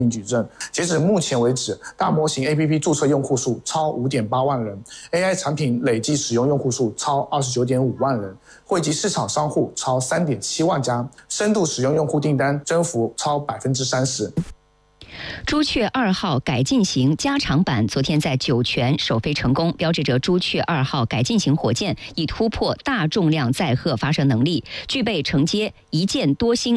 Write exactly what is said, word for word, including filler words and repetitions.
矩阵。截止目前为止，大模型 A P P 注册用户数超 五点八万人 ，A I 产品累计使用用户数超 二十九点五万人，惠及市场商户超 三点七万家，深度使用用户订单增幅超 百分之三十。 朱雀二号改进型加长版昨天在酒泉首飞成功，标志着朱雀二号改进型火箭已突破大重量载荷发射能力，具备承接一箭多星